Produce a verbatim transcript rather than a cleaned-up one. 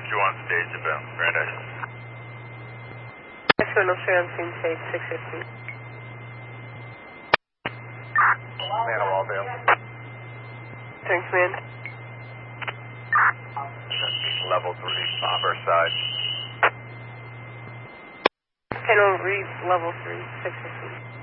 two on stage about Brandeis. X-one oh three on scene stage, six fifty. Man of Walldale. Thanks, man. Level three, off our side. ten oh, read level three, six fifty.